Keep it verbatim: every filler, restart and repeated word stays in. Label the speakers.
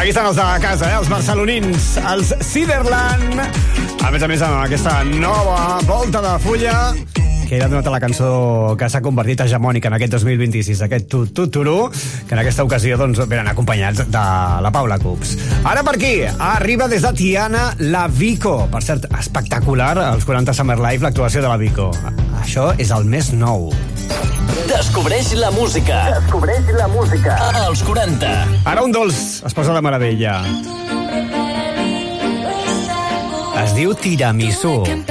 Speaker 1: Aquí estan els de casa, eh? Els barcelonins, els Ciderland. A més a més, amb aquesta nova volta de fulla, que era donat a la cançó que s'ha convertit hegemònica en aquest dos mil vint-i-sis, aquest Tututuru, que en aquesta ocasió doncs, venen acompanyats de la Paula Cups. Ara per aquí, arriba des de Tiana la Vico. Per cert, espectacular, als quaranta Summer Live, l'actuació de la Vico. Això és el més nou.
Speaker 2: Descobreix la música.
Speaker 3: Descobreix la música.
Speaker 2: Als quaranta.
Speaker 1: Ara un dolç es posa de meravella. Es diu tiramisú.